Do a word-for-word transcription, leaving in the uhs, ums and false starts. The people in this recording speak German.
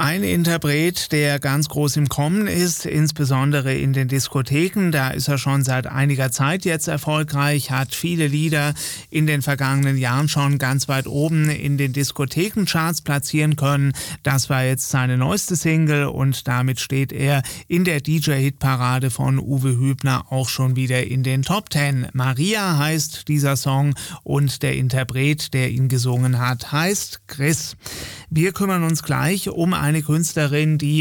Ein Interpret, der ganz groß im Kommen ist, insbesondere in den Diskotheken. Da ist er schon seit einiger Zeit jetzt erfolgreich, hat viele Lieder in den vergangenen Jahren schon ganz weit oben in den Diskothekencharts platzieren können. Das war jetzt seine neueste Single und damit steht er in der D J-Hitparade von Uwe Hübner auch schon wieder in den Top Ten. Maria heißt dieser Song und der Interpret, der ihn gesungen hat, heißt Chris. Wir kümmern uns gleich um eine Künstlerin, die